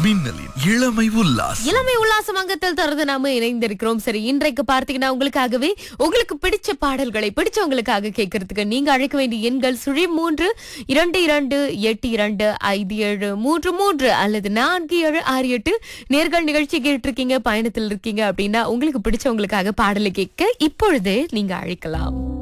மின்னலின் இளமை உல்லாஸ். இளமை உல்லாசம் அங்கத்தில் தொடர்ந்து நாம இணைந்திருக்கிறோம். சரி, இன்றைக்கு பார்த்தீங்கன்னா உங்களுக்காகவே உங்களுக்கு பிடிச்ச பாடல்களை பிடிச்சவங்களுக்காக கேட்கறதுக்கு நீங்க அழைக்க வேண்டிய எண்கள் 0322825733 அல்லது 4768. நேர்கள் நிகழ்ச்சி கேட்டிருக்கீங்க, பயணத்தில் இருக்கீங்க அப்படின்னா உங்களுக்கு பிடிச்சவங்களுக்காக பாடலை கேட்க இப்பொழுதே நீங்க அழைக்கலாம்.